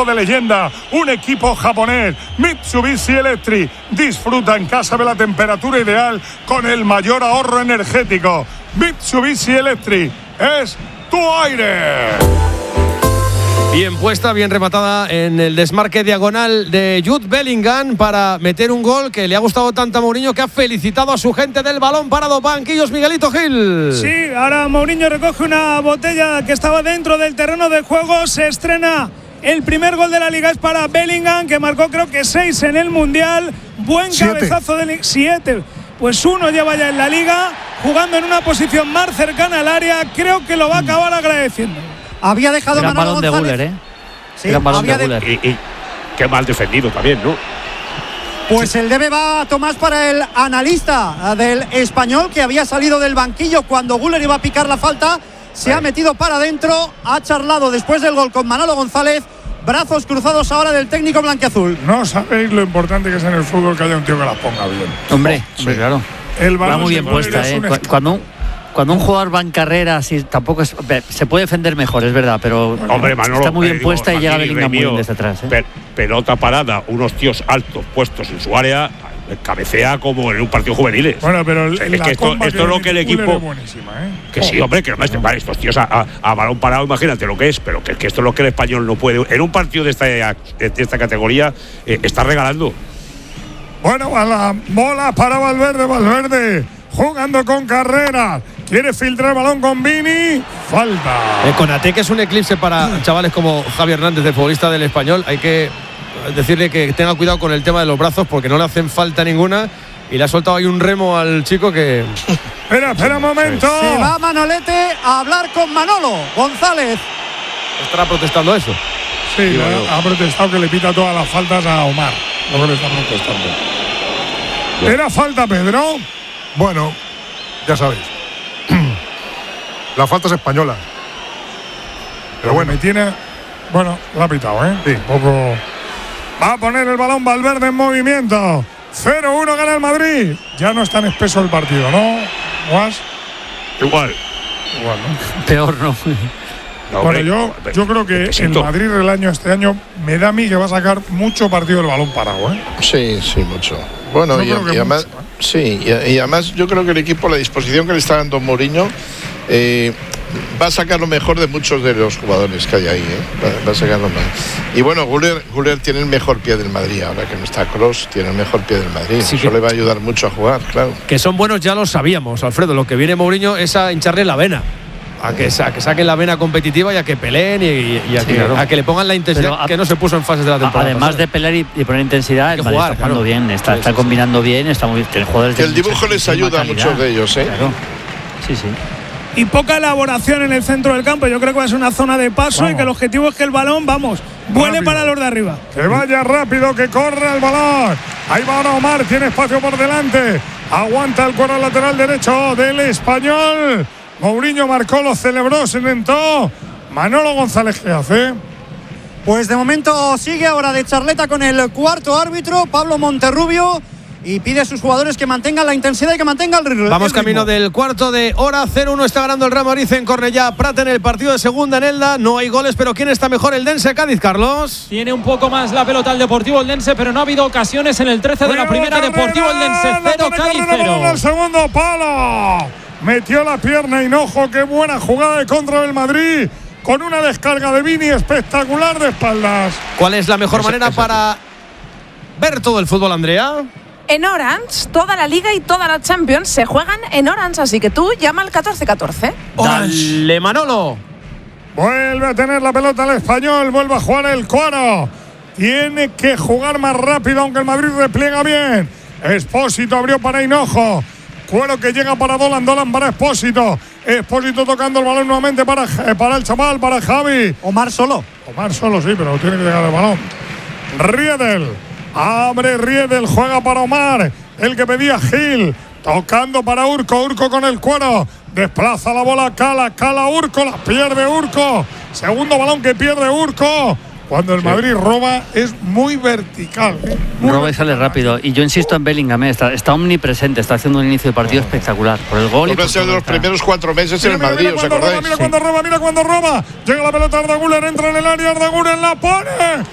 equipo de leyenda, un equipo japonés, Mitsubishi Electric. Disfruta en casa de la temperatura ideal con el mayor ahorro energético. Mitsubishi Electric es tu aire. Bien puesta, bien rematada en el desmarque diagonal de Jude Bellingham para meter un gol que le ha gustado tanto a Mourinho, que ha felicitado a su gente del balón parado. Banquillos, Miguelito Gil. Sí, ahora Mourinho recoge una botella que estaba dentro del terreno de juego. Se estrena el primer gol de la Liga, es para Bellingham, que marcó creo que 6 en el Mundial. Buen cabezazo de 7. Pues 1 lleva ya en la Liga, jugando en una posición más cercana al área. Creo que lo va a acabar agradeciendo. Había dejado Gran Manolo balón González. de Güler, Sí, gran balón de Güler. Y qué mal defendido también, ¿no? Pues el debe va, Tomás, para el analista del Español, que había salido del banquillo cuando Güler iba a picar la falta. Se ha metido para adentro, ha charlado después del gol con Manolo González. Brazos cruzados ahora del técnico blanquiazul. No sabéis lo importante que es en el fútbol que haya un tío que las ponga bien. Hombre, claro. El balón va muy bien puesta, Cuando un jugador va en carrera, sí, tampoco es, se puede defender mejor, es verdad, pero hombre, Manolo, está muy bien puesta y llega Bellingham muy bien desde atrás. Pelota parada, unos tíos altos puestos en su área, cabecea como en un partido juvenil. Bueno, pero es que esto es lo que el equipo. Que sí, hombre, que estos tíos a balón parado, imagínate lo que es, pero que esto es lo que el Español no puede. En un partido de esta categoría está regalando. Bueno, a la bola para Valverde jugando con Carrera. Quiere filtrar el balón con Vini. Falta. Konaté, que es un eclipse para chavales como Javi Hernández, el futbolista del Español. Hay que decirle que tenga cuidado con el tema de los brazos, porque no le hacen falta ninguna. Y le ha soltado ahí un remo al chico que… Espera un momento. Se va Manolete a hablar con Manolo González. ¿Estará protestando eso? Sí, ha protestado que le pita todas las faltas a Omar. No le está protestando. ¿Era falta, Pedro? Bueno, ya sabéis. La falta es española. Pero bueno, Bueno, lo ha pitado, ¿eh? Sí. Un poco. Va a poner el balón Valverde en movimiento. 0-1 gana el Madrid. Ya no es tan espeso el partido, ¿no? ¿Guas? Igual, ¿no? Peor, ¿no? Bueno, yo creo que el Madrid este año me da a mí que va a sacar mucho partido del balón parado, ¿eh? Sí, mucho. Bueno, y además, mucho, sí, y además yo creo que el equipo, la disposición que le está dando Mourinho, va a sacar lo mejor de muchos de los jugadores que hay ahí, va a sacar lo mejor. Y bueno, Güler tiene el mejor pie del Madrid, ahora que no está Kroos, tiene el mejor pie del Madrid. Sí, eso le va a ayudar mucho a jugar, claro. Que son buenos ya lo sabíamos, Alfredo. Lo que viene Mourinho es a hincharle la vena. A que saquen la vena competitiva y a que peleen y a que le pongan la intensidad que no se puso en fases de la temporada. Además de pelear y poner intensidad, el Madrid está jugando bien, está combinando bien, está muy bien. El dibujo les ayuda a muchos de ellos, ¿eh? Claro. Sí. Y poca elaboración en el centro del campo. Yo creo que va a ser una zona de paso y que el objetivo es que el balón, vuele para los de arriba. Que vaya rápido, que corra el balón. Ahí va ahora Omar, tiene espacio por delante. Aguanta el cuero lateral derecho del Español. Mourinho marcó, lo celebró, se inventó. Manolo González, ¿qué hace? Pues de momento sigue ahora de charleta con el cuarto árbitro, Pablo Monterrubio, y pide a sus jugadores que mantengan la intensidad y que mantengan el ritmo. Vamos camino del cuarto de hora. 0-1 está ganando el Real Madrid en Cornellá Prat en el partido de segunda en Elda. No hay goles, pero ¿quién está mejor? El Dense Cádiz, Carlos. Tiene un poco más la pelota el Deportivo Eldense, pero no ha habido ocasiones en el 13 de la primera. Deportivo Eldense 0, Cádiz 0. El segundo palo. Metió la pierna Hinojo. Qué buena jugada de contra del Madrid. Con una descarga de Vini espectacular de espaldas. ¿Cuál es la mejor manera para ver todo el fútbol, Andrea? En Orange, toda la Liga y toda la Champions se juegan en Orange, así que tú llama al 1414. Dale, Manolo. Vuelve a tener la pelota el Español, vuelve a jugar el Cuaro. Tiene que jugar más rápido, aunque el Madrid repliega bien. Espósito abrió para Hinojo. Cuero que llega para Dolan para Espósito. Espósito tocando el balón nuevamente para el chaval, para Javi. Omar solo, sí, pero tiene que llegar el balón. Riedel. Abre Riedel, juega para Omar. El que pedía Gil. Tocando para Urco con el Cuero. Desplaza la bola, cala Urco, la pierde Urco. Segundo balón que pierde Urco. Cuando el Madrid roba es muy vertical. Roba y sale rápido. Y yo insisto en Bellingham, está omnipresente, está haciendo un inicio de partido espectacular. Por el gol. Ha sido de los primeros 4 meses en el Madrid, ¿os acordáis? Mira cuando roba. Llega la pelota Arda Güler, entra en el área, Arda Güler la pone.